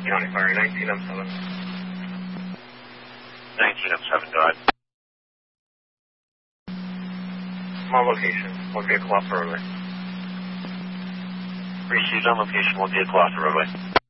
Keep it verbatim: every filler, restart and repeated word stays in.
County Fire, nineteen M seven. nineteen M seven, go ahead. On location, one vehicle off the roadway. Received on location, one vehicle off the roadway.